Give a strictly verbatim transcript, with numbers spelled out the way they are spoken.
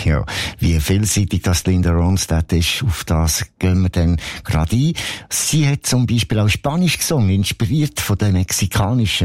Ja, wie vielseitig das Linda Ronstadt ist, auf das gehen wir dann gerade ein. Sie hat zum Beispiel auch Spanisch gesungen, inspiriert von der mexikanischen